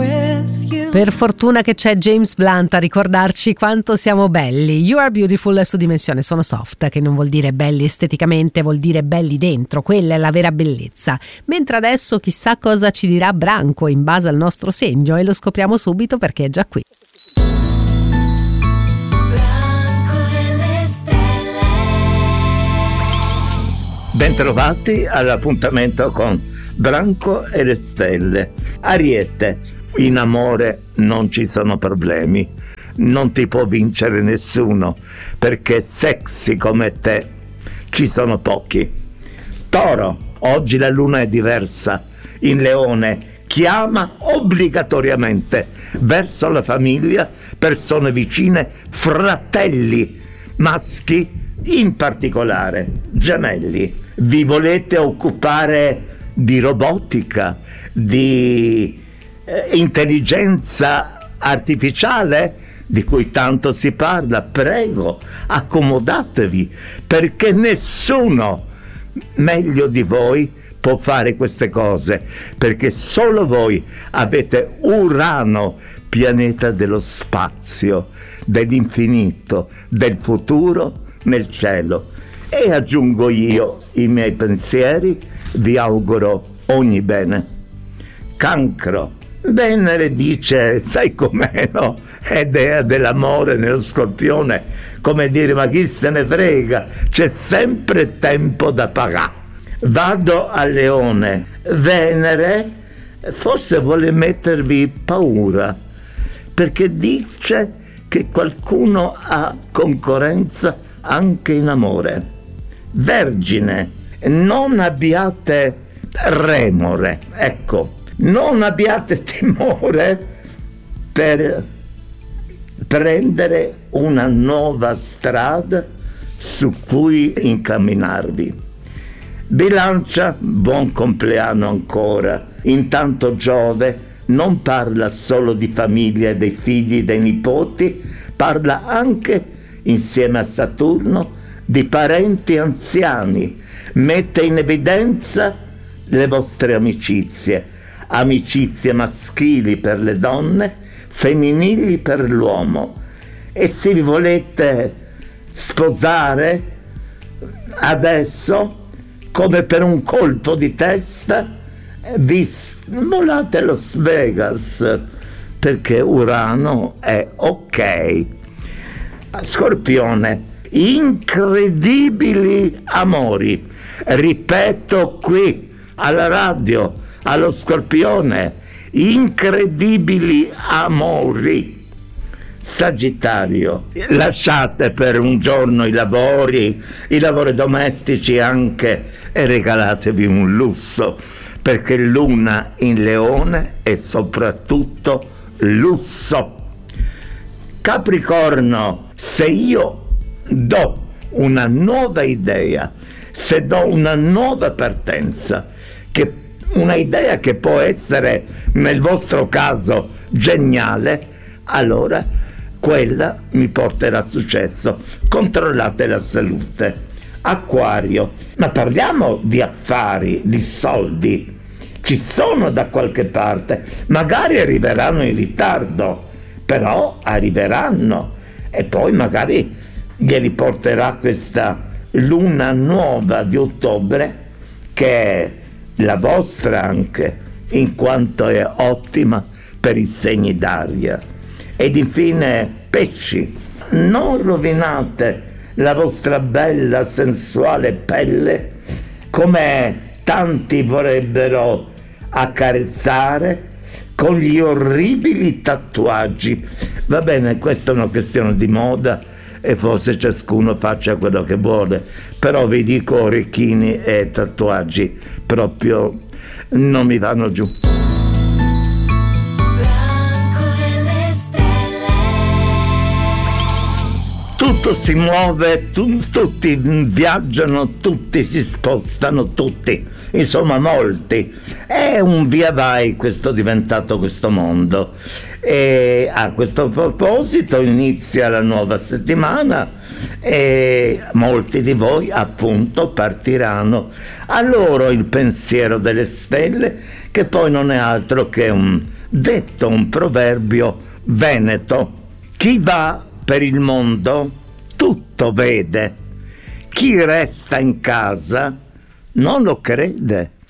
Per fortuna che c'è James Blunt a ricordarci quanto siamo belli. You Are Beautiful su Dimensione Sono Soft, che non vuol dire belli esteticamente, vuol dire belli dentro, quella è la vera bellezza. Mentre adesso chissà cosa ci dirà Branco in base al nostro segno, e lo scopriamo subito perché è già qui. Bentrovati all'appuntamento con Branco e le stelle. Ariete, in amore non ci sono problemi, non ti può vincere nessuno, perché sexy come te ci sono pochi. Toro, oggi la luna è diversa, in Leone chiama obbligatoriamente verso la famiglia, persone vicine, fratelli maschi, in particolare gemelli. Vi volete occupare di robotica, di intelligenza artificiale, di cui tanto si parla? Prego, accomodatevi, perché nessuno meglio di voi può fare queste cose, perché solo voi avete Urano, pianeta dello spazio, dell'infinito, del futuro nel cielo. E aggiungo io i miei pensieri, vi auguro ogni bene. Cancro, Venere dice, sai com'è, no? È dea dell'amore nello Scorpione, come dire, ma chi se ne frega, c'è sempre tempo da pagare. Vado al Leone, Venere forse vuole mettervi paura, perché dice che qualcuno ha concorrenza anche in amore. Vergine, non abbiate remore, ecco, non abbiate timore per prendere una nuova strada su cui incamminarvi. Bilancia, buon compleanno ancora. Intanto Giove non parla solo di famiglia, dei figli, dei nipoti, parla anche, insieme a Saturno, di parenti anziani. Mette in evidenza le vostre amicizie maschili per le donne, femminili per l'uomo. E se vi volete sposare adesso, come per un colpo di testa, vi volate a Las Vegas, perché Urano è ok. Scorpione, incredibili amori, ripeto qui alla radio, allo Scorpione, incredibili amori. Sagittario, lasciate per un giorno i lavori domestici anche, e regalatevi un lusso, perché Luna in Leone è soprattutto lusso. Capricorno, se io do una nuova idea, se do una nuova partenza, una idea che può essere nel vostro caso geniale, allora quella mi porterà a successo. Controllate la salute. Acquario, ma parliamo di affari, di soldi, ci sono da qualche parte, magari arriveranno in ritardo, però arriveranno, e poi magari glieli porterà questa luna nuova di ottobre, che è la vostra anche, in quanto è ottima per i segni d'aria. Ed infine pesci, non rovinate la vostra bella sensuale pelle come tanti vorrebbero accarezzare con gli orribili tatuaggi. Va bene, questa è una questione di moda e forse ciascuno faccia quello che vuole, però vi dico, orecchini e tatuaggi proprio non mi vanno giù. Tutto si muove, tutti viaggiano, tutti si spostano, tutti, insomma molti. È un via vai questo diventato questo mondo. E a questo proposito inizia la nuova settimana e molti di voi appunto partiranno. A loro il pensiero delle stelle, che poi non è altro che un detto un proverbio veneto: chi va per il mondo tutto vede, chi resta in casa non lo crede.